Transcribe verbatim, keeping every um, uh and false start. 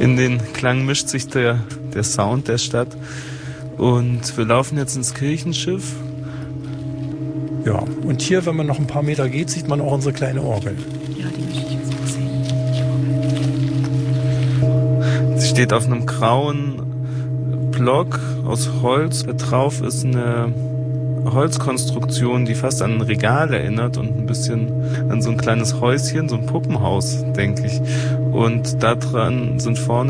In den Klang mischt sich der, der Sound der Stadt. Und wir laufen jetzt ins Kirchenschiff. Ja, und hier, wenn man noch ein paar Meter geht, sieht man auch unsere kleine Orgel. Ja, die möchte ich jetzt mal sehen. Sie steht auf einem grauen Block aus Holz. Da drauf ist eine Holzkonstruktion, die fast an ein Regal erinnert und ein bisschen an so ein kleines Häuschen, so ein Puppenhaus, denke ich. Und da dran sind vorne